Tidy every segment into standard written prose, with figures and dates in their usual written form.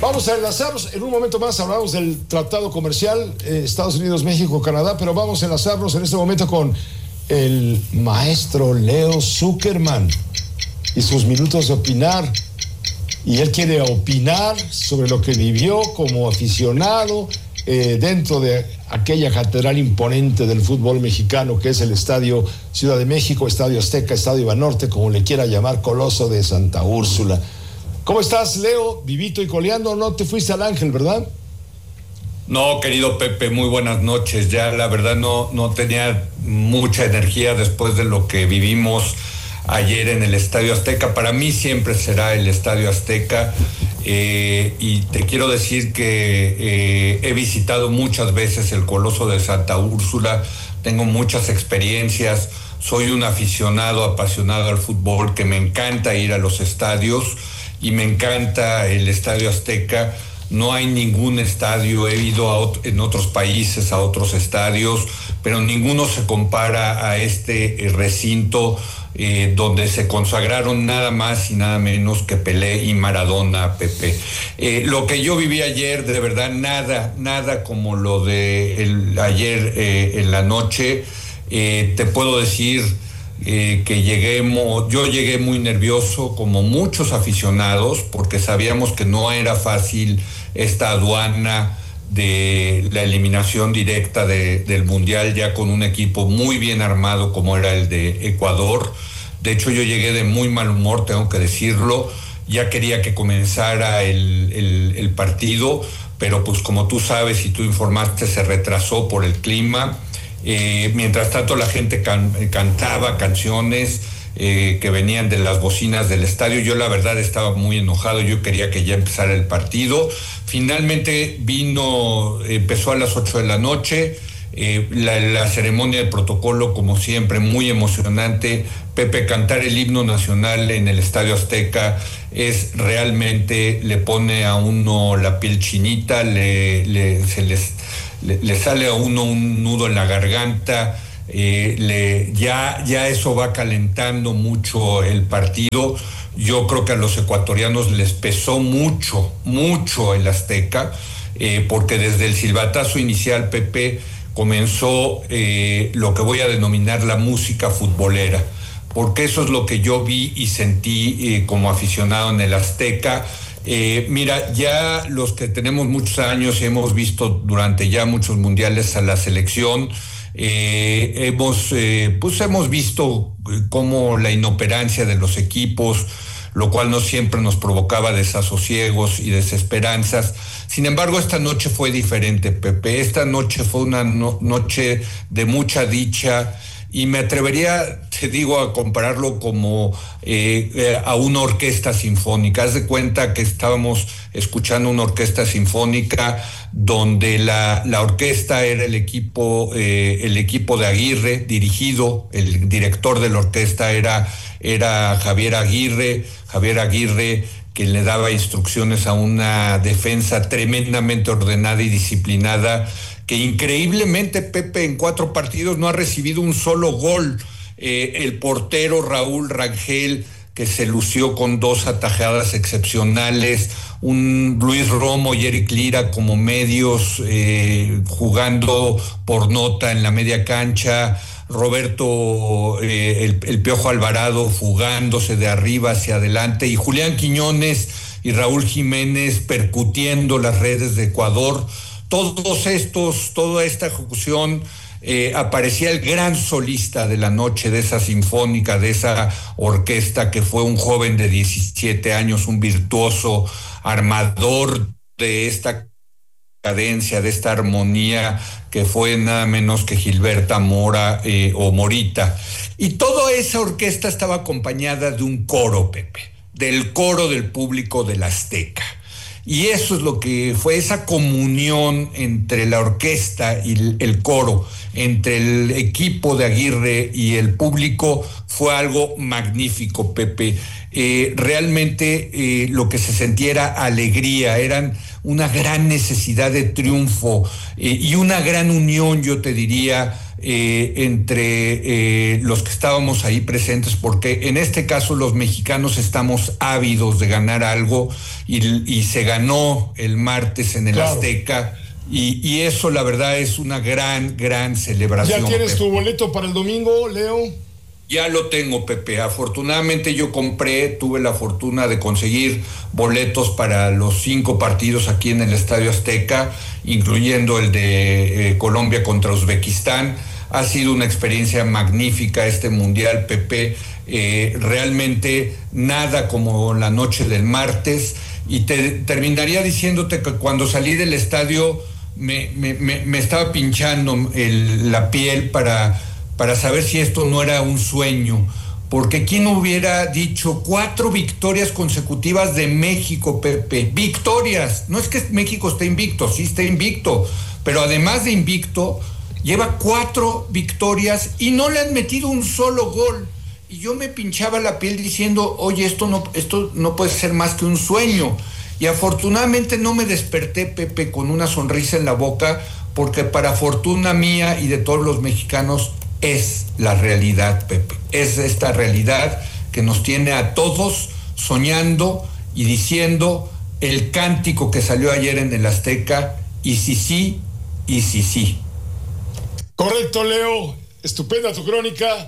Vamos a enlazarnos, en un momento más hablamos del tratado comercial Estados Unidos, México, Canadá, pero vamos a enlazarnos en este momento con el maestro Leo Zuckerman y sus minutos de opinar. Y él quiere opinar sobre lo que vivió como aficionado dentro de aquella catedral imponente del fútbol mexicano que es el Estadio Ciudad de México, Estadio Azteca, Estadio Banorte, como le quiera llamar, Coloso de Santa Úrsula. ¿Cómo estás, Leo? Vivito y coleando, no te fuiste al Ángel, ¿verdad? No, querido Pepe, muy buenas noches. Ya la verdad no tenía mucha energía después de lo que vivimos ayer en el Estadio Azteca. Para mí siempre será el Estadio Azteca, y te quiero decir que he visitado muchas veces el Coloso de Santa Úrsula, tengo muchas experiencias, soy un aficionado apasionado al fútbol, que me encanta ir a los estadios y me encanta el Estadio Azteca. No hay ningún estadio, he ido en otros países a otros estadios, pero ninguno se compara a este recinto donde se consagraron nada más y nada menos que Pelé y Maradona, Pepe. Lo que yo viví ayer, de verdad, nada como lo de ayer en la noche. Te puedo decir que yo llegué muy nervioso, como muchos aficionados, porque sabíamos que no era fácil esta aduana de la eliminación directa del Mundial, ya con un equipo muy bien armado como era el de Ecuador. De hecho, yo llegué de muy mal humor, tengo que decirlo. Ya quería que comenzara el partido, pero pues como tú sabes y tú informaste, se retrasó por el clima. Mientras tanto la gente cantaba canciones que venían de las bocinas del estadio. Yo la verdad estaba muy enojado, yo quería que ya empezara el partido. Finalmente empezó a las 8 de la noche, la ceremonia de protocolo, como siempre, muy emocionante. Pepe, cantar el himno nacional en el Estadio Azteca realmente le pone a uno la piel chinita, le sale a uno un nudo en la garganta. Ya eso va calentando mucho el partido. Yo creo que a los ecuatorianos les pesó mucho el Azteca, porque desde el silbatazo inicial, Pepe, comenzó lo que voy a denominar la música futbolera, porque eso es lo que yo vi y sentí como aficionado en el Azteca. Mira, ya los que tenemos muchos años y hemos visto durante ya muchos mundiales a la selección, hemos visto cómo la inoperancia de los equipos, lo cual no siempre nos provocaba desasosiegos y desesperanzas. Sin embargo, esta noche fue diferente, Pepe. Esta noche fue una noche de mucha dicha, y me atrevería, te digo, a compararlo como a una orquesta sinfónica. Haz de cuenta que estábamos escuchando una orquesta sinfónica donde la orquesta era el equipo de Aguirre, dirigido, el director de la orquesta era Javier Aguirre, que le daba instrucciones a una defensa tremendamente ordenada y disciplinada, que increíblemente, Pepe, en 4 partidos no ha recibido un solo gol. El portero Raúl Rangel, que se lució con 2 atajadas excepcionales, un Luis Romo y Eric Lira como medios, jugando por nota en la media cancha, Roberto el Piojo Alvarado fugándose de arriba hacia adelante, y Julián Quiñones y Raúl Jiménez percutiendo las redes de Ecuador. Toda esta ejecución, aparecía el gran solista de la noche, de esa sinfónica, de esa orquesta, que fue un joven de 17 años, un virtuoso armador de esta cadencia, de esta armonía, que fue nada menos que Gilberta Mora o Morita. Y toda esa orquesta estaba acompañada de un coro, Pepe, del coro del público del Azteca. Y eso es lo que fue, esa comunión entre la orquesta y el coro, entre el equipo de Aguirre y el público, fue algo magnífico, Pepe. Realmente lo que se sentía era alegría, eran una gran necesidad de triunfo y una gran unión, yo te diría, entre los que estábamos ahí presentes, porque en este caso los mexicanos estamos ávidos de ganar algo y se ganó el martes en el Azteca. Y eso, la verdad, es una gran celebración. ¿Ya tienes tu boleto para el domingo, Leo? Ya lo tengo, Pepe. Afortunadamente tuve la fortuna de conseguir boletos para los 5 partidos aquí en el Estadio Azteca, incluyendo el de Colombia contra Uzbekistán. Ha sido una experiencia magnífica este mundial, Pepe. Realmente nada como la noche del martes. Y terminaría diciéndote que cuando salí del estadio me estaba pinchando la piel para saber si esto no era un sueño, porque quién hubiera dicho 4 victorias consecutivas de México, Pepe, victorias, no es que México esté invicto, sí está invicto, pero además de invicto, lleva 4 victorias y no le han metido un solo gol, y yo me pinchaba la piel diciendo, oye, esto no puede ser más que un sueño, y afortunadamente no me desperté, Pepe, con una sonrisa en la boca, porque para fortuna mía y de todos los mexicanos, es la realidad, Pepe. Es esta realidad que nos tiene a todos soñando y diciendo el cántico que salió ayer en el Azteca, y si sí, y si sí. Correcto, Leo. Estupenda tu crónica.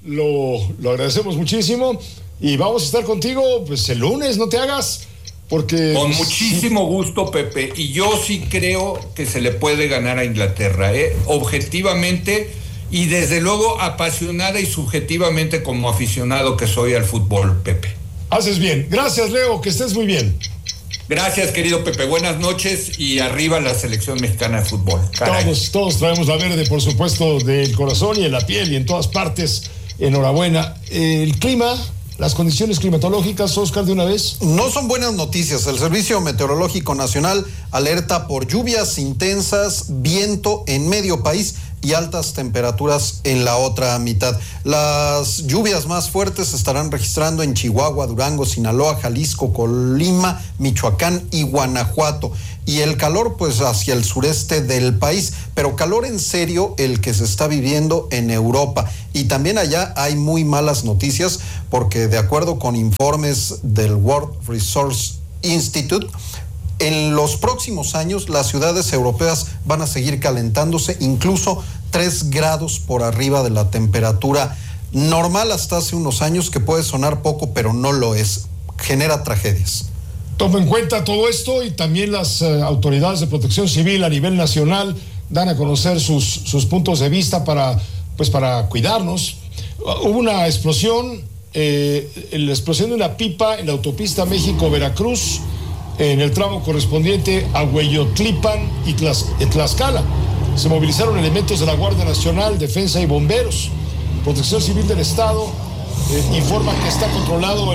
Lo agradecemos muchísimo. Y vamos a estar contigo pues el lunes, no te hagas. Porque con muchísimo gusto, Pepe. Y yo sí creo que se le puede ganar a Inglaterra, objetivamente. Y desde luego apasionada y subjetivamente como aficionado que soy al fútbol, Pepe. Haces bien. Gracias, Leo, que estés muy bien. Gracias, querido Pepe. Buenas noches y arriba la selección mexicana de fútbol. Todos traemos la verde, por supuesto, del corazón y en la piel y en todas partes. Enhorabuena. El clima, las condiciones climatológicas, Oscar, de una vez. No son buenas noticias. El Servicio Meteorológico Nacional alerta por lluvias intensas, viento en medio país y altas temperaturas en la otra mitad. Las lluvias más fuertes se estarán registrando en Chihuahua, Durango, Sinaloa, Jalisco, Colima, Michoacán y Guanajuato. Y el calor pues hacia el sureste del país, pero calor en serio el que se está viviendo en Europa. Y también allá hay muy malas noticias porque de acuerdo con informes del World Resource Institute, en los próximos años las ciudades europeas van a seguir calentándose incluso 3 grados por arriba de la temperatura normal hasta hace unos años, que puede sonar poco, pero no lo es. Genera tragedias. Tomo en cuenta todo esto y también las autoridades de protección civil a nivel nacional dan a conocer sus puntos de vista para cuidarnos. Hubo una explosión, la explosión de una pipa en la autopista México-Veracruz, en el tramo correspondiente a Hueyotlipan y Tlaxcala. Se movilizaron elementos de la Guardia Nacional, Defensa y Bomberos. Protección Civil del Estado informa que está controlado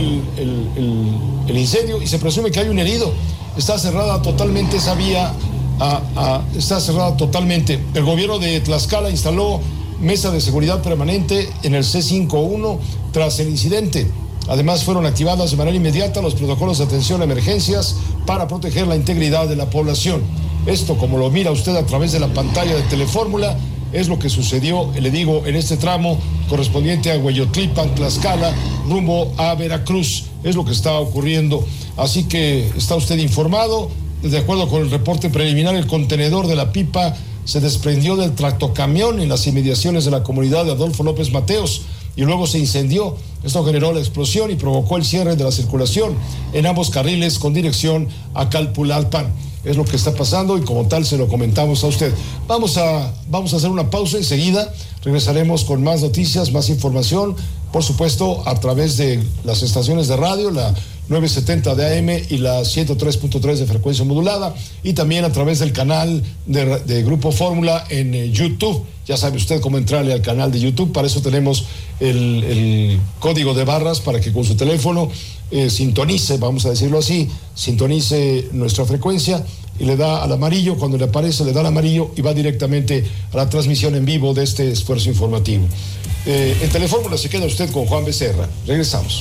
el incendio y se presume que hay un herido. Está cerrada totalmente esa vía, está cerrada totalmente. El gobierno de Tlaxcala instaló mesa de seguridad permanente en el C51 tras el incidente. Además, fueron activadas de manera inmediata los protocolos de atención a emergencias para proteger la integridad de la población. Esto, como lo mira usted a través de la pantalla de Telefórmula, es lo que sucedió, le digo, en este tramo correspondiente a Hueyotlipan, Tlaxcala, rumbo a Veracruz. Es lo que está ocurriendo. Así que está usted informado. De acuerdo con el reporte preliminar, el contenedor de la pipa se desprendió del tractocamión en las inmediaciones de la comunidad de Adolfo López Mateos y luego se incendió. Esto generó la explosión y provocó el cierre de la circulación en ambos carriles con dirección a Calpulalpan. Es lo que está pasando y como tal se lo comentamos a usted. Vamos a hacer una pausa enseguida. Regresaremos con más noticias, más información, por supuesto a través de las estaciones de radio, la 970 de AM y la 103.3 de frecuencia modulada, y también a través del canal de Grupo Fórmula en YouTube. Ya sabe usted cómo entrarle al canal de YouTube. Para eso tenemos el código de barras para que con su teléfono sintonice, vamos a decirlo así, sintonice nuestra frecuencia y le da al amarillo, cuando le aparece le da al amarillo y va directamente a la transmisión en vivo de este esfuerzo informativo. En Telefórmula se queda usted con Juan Becerra. Regresamos.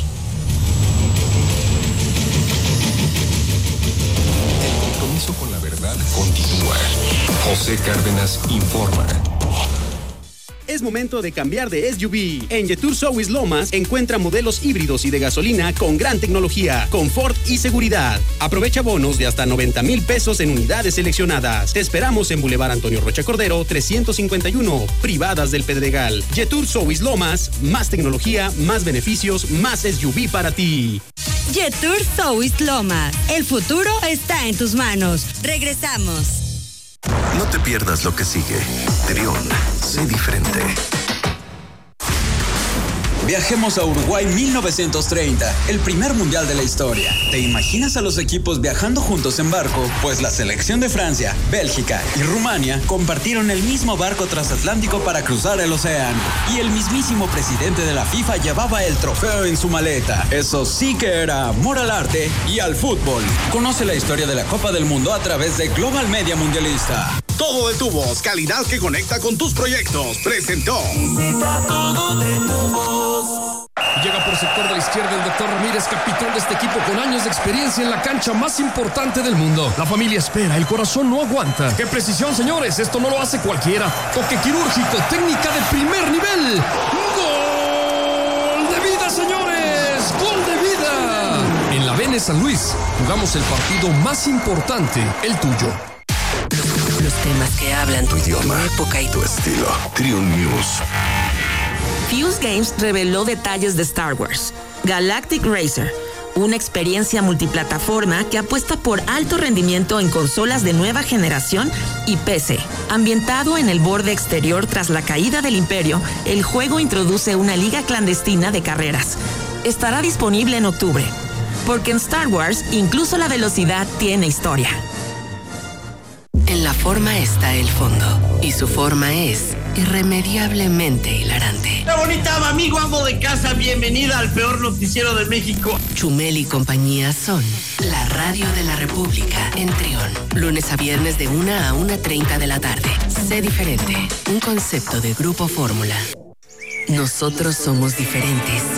El compromiso con la verdad continúa. José Cárdenas informa. Es momento de cambiar de SUV. En Jetour South Lomas encuentra modelos híbridos y de gasolina con gran tecnología, confort y seguridad. Aprovecha bonos de hasta 90,000 pesos en unidades seleccionadas. Te esperamos en Boulevard Antonio Rocha Cordero, 351, Privadas del Pedregal. Jetour South Lomas, más tecnología, más beneficios, más SUV para ti. Jetour South Lomas. El futuro está en tus manos. Regresamos. No te pierdas lo que sigue. Trión, sé diferente. Viajemos a Uruguay 1930, el primer mundial de la historia. ¿Te imaginas a los equipos viajando juntos en barco? Pues la selección de Francia, Bélgica y Rumania compartieron el mismo barco transatlántico para cruzar el océano. Y el mismísimo presidente de la FIFA llevaba el trofeo en su maleta. Eso sí que era amor al arte y al fútbol. Conoce la historia de la Copa del Mundo a través de Global Media Mundialista. Todo de Tubos, calidad que conecta con tus proyectos. Presentó. Todo de Tubos. Llega por sector de la izquierda el doctor Ramírez, capitán de este equipo con años de experiencia en la cancha más importante del mundo. La familia espera, el corazón no aguanta. ¡Qué precisión, señores! Esto no lo hace cualquiera. Toque quirúrgico, técnica de primer nivel. ¡Gol de vida, señores! ¡Gol de vida! En la Vene San Luis jugamos el partido más importante, el tuyo. Los temas que hablan Tu idioma, tu época y tu estilo. Trión News. Fuse Games reveló detalles de Star Wars. Galactic Racer, una experiencia multiplataforma que apuesta por alto rendimiento en consolas de nueva generación y PC. Ambientado en el borde exterior tras la caída del Imperio, el juego introduce una liga clandestina de carreras. Estará disponible en octubre, porque en Star Wars incluso la velocidad tiene historia. En la forma está el fondo, y su forma es irremediablemente hilarante. ¡Qué bonita, amigo amo de casa! Bienvenida al peor noticiero de México. Chumel y compañía son la radio de la República en Trión. Lunes a viernes de 1 a 1:30 de la tarde. Sé diferente, un concepto de Grupo Fórmula. Nosotros somos diferentes.